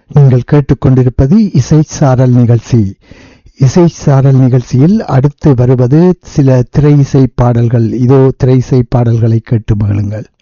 நீங்கள் கேட்டுக்கொண்டிருப்பது இசை சாரல் நிகழ்ச்சி. இசை சாரல் நிகழ்ச்சியில் அடுத்து வருவது சில திரை இசை பாடல்கள். இதோ திரை இசை பாடல்களை கேட்டு மகிழுங்கள்.